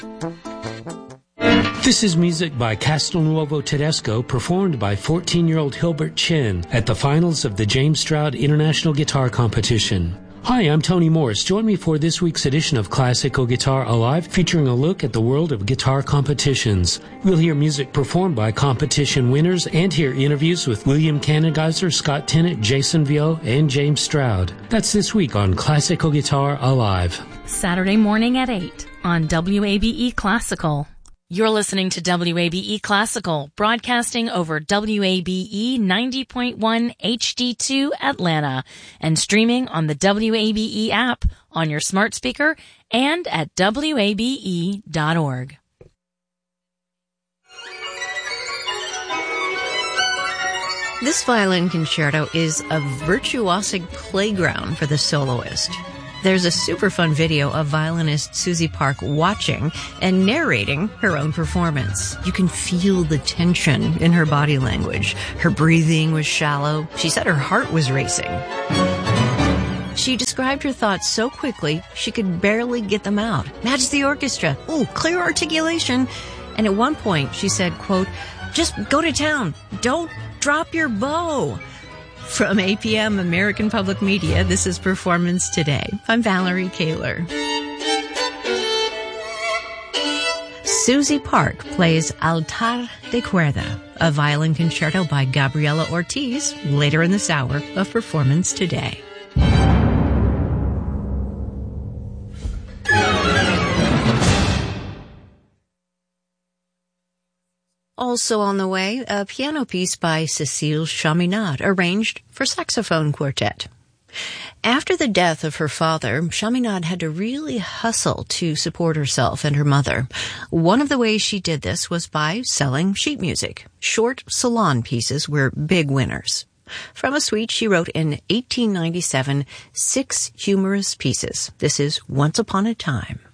This is music by Castelnuovo Tedesco, performed by 14-year-old Hilbert Chin at the finals of the James Stroud International Guitar Competition. Hi, I'm Tony Morris. Join me for this week's edition of Classical Guitar Alive, featuring a look at the world of guitar competitions. We'll hear music performed by competition winners and hear interviews with William Kanengeiser, Scott Tennant, Jason Vio, and James Stroud. That's this week on Classical Guitar Alive. Saturday morning at 8 on WABE Classical. You're listening to WABE Classical, broadcasting over WABE 90.1 HD2 Atlanta and streaming on the WABE app on your smart speaker and at WABE.org. This violin concerto is a virtuosic playground for the soloist. There's a super fun video of violinist Susie Park watching and narrating her own performance. You can feel the tension in her body language. Her breathing was shallow. She said her heart was racing. She described her thoughts so quickly she could barely get them out. Match the orchestra. Ooh, clear articulation. And at one point she said, quote, "Just go to town. Don't drop your bow." From APM American Public Media, this is Performance Today. I'm Valerie Kaler. Susie Park plays Altar de Cuerda, a violin concerto by Gabriela Ortiz, later in this hour of Performance Today. Also on the way, a piano piece by Cécile Chaminade, arranged for saxophone quartet. After the death of her father, Chaminade had to really hustle to support herself and her mother. One of the ways she did this was by selling sheet music. Short salon pieces were big winners. From a suite she wrote in 1897, 6 humorous pieces. This is Once Upon a Time.